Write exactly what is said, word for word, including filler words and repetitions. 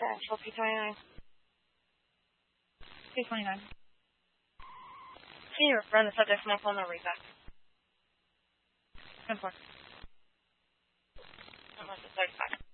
Actual P twenty-nine. P twenty-nine. Can you run the subject from my phone or read back? ten four. Unless it's thirty-five.